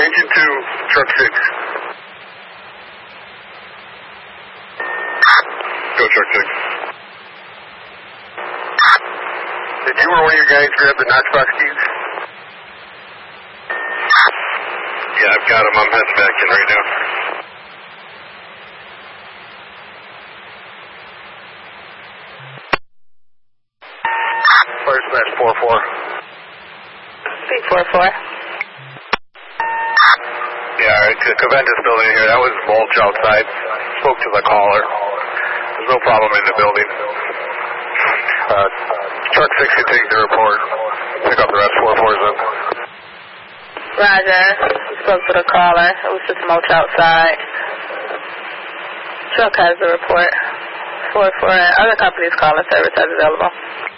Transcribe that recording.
Engine 2, truck 6. Go, truck 6. Did you or one of your guys grab the Knoxbox keys? Yeah, I've got them. I'm heading back in right now. Fire smash 4-4. Speed 4-4. Yeah, alright, Caventus building here. That was mulch outside. Spoke to the caller. There's no problem in the building. Truck 6 can take the report. Pick up the rest 4-4s in. Roger. Spoke to the caller. It was just mulch outside. Truck has the report. 4-4. Other companies calling service as available.